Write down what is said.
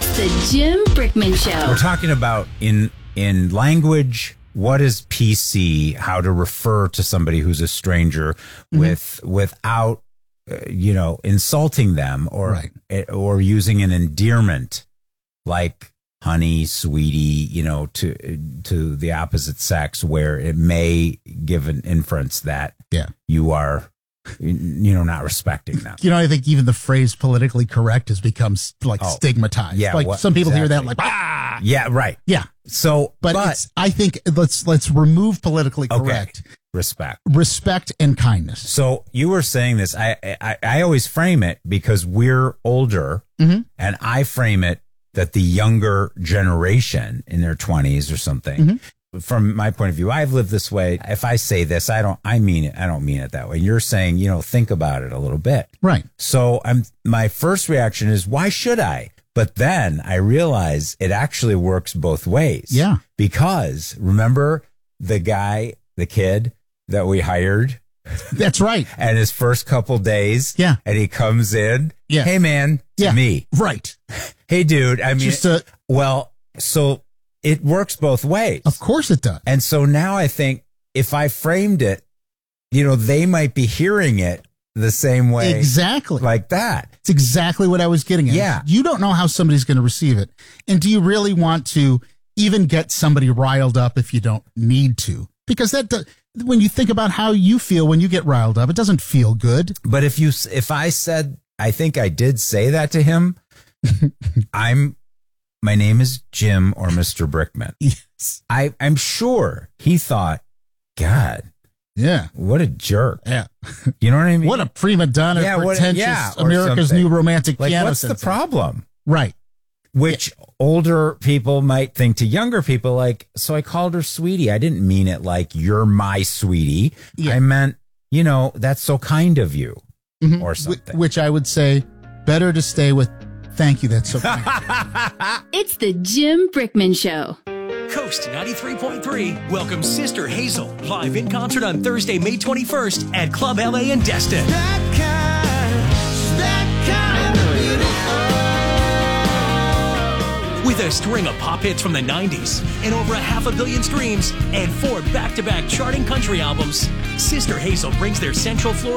It's the Jim Brickman Show. We're talking about in language, what is PC, how to refer to somebody who's a stranger without, insulting them or using an endearment like honey, sweetie, to the opposite sex, where it may give an inference that you are, not respecting them. I think even the phrase politically correct has become stigmatized. Yeah, some people hear that Yeah, right. Yeah. So, but I think let's remove politically correct. Okay. Respect and kindness. So you were saying this. I always frame it because we're older, and I frame it that the younger generation in their 20s or something. From my point of view, I've lived this way. If I say this, I don't mean it. I don't mean it that way. You're saying, think about it a little bit. Right. So my first reaction is, why should I? But then I realize it actually works both ways. Yeah. Because remember the kid that we hired? That's right. And his first couple days. Yeah. And he comes in. Yeah. Hey, man. To me. Right. Hey, dude. I mean, so it works both ways. Of course it does. And so now I think if I framed it, they might be hearing it the same way. Exactly. Like that. It's exactly what I was getting at. Yeah. You don't know how somebody's going to receive it. And do you really want to even get somebody riled up if you don't need to? Because when you think about how you feel when you get riled up, it doesn't feel good. But if I said, I think I did say that to him, my name is Jim or Mr. Brickman. Yes. I'm sure he thought, God. Yeah. What a jerk. Yeah. You know what I mean? What a prima donna, pretentious, America's new romantic piano. What's the problem? Right. Which older people might think to younger people, so I called her sweetie. I didn't mean it like you're my sweetie. Yeah. I meant, that's so kind of you or something. Which I would say better to stay with thank you, that's so kind. It's the Jim Brickman Show. Coast 93.3 welcomes Sister Hazel live in concert on Thursday, May 21st at Club LA in Destin. With a string of pop hits from the 90s and over 500 million streams and 4 back-to-back charting country albums, Sister Hazel brings their Central Florida